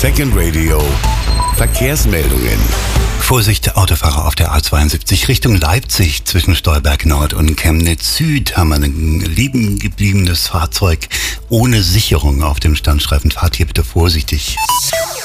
Second Radio Verkehrsmeldungen. Vorsicht, Autofahrer auf der A72 Richtung Leipzig zwischen Stolberg Nord und Chemnitz Süd haben ein liegen gebliebenes Fahrzeug ohne Sicherung auf dem Standstreifen. Fahrt hier bitte vorsichtig.